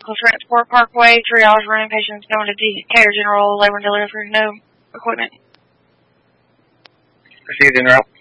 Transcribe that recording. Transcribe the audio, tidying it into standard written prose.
Medical Transport Parkway, triage running patients going to Decatur General, labor and delivery, no equipment. Proceed, General.